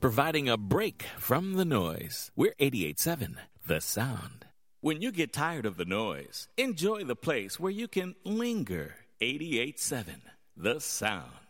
providing a break from the noise. We're 88.7 The Sound. When you get tired of the noise, enjoy the place where you can linger. 88.7 The Sound.